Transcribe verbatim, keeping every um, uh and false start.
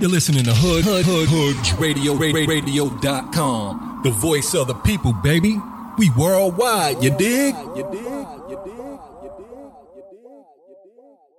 You're listening to Hood Hood Hood Hoods Radio Radio dot com. The voice of the people, baby. We worldwide, you dig? You dig? You dig? You dig? You dig?